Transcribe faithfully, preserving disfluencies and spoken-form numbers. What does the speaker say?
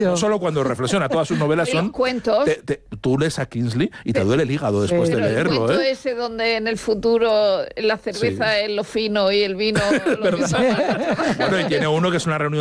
No solo cuando reflexiona, todas sus novelas son... Los cuentos... Te, te, tú lees a Kingsley y te duele el hígado después Pero de leerlo, el cuento ¿eh? ese donde en el futuro la cerveza Sí. es lo fino y el vino lo que Bueno, y tiene uno que es una reunión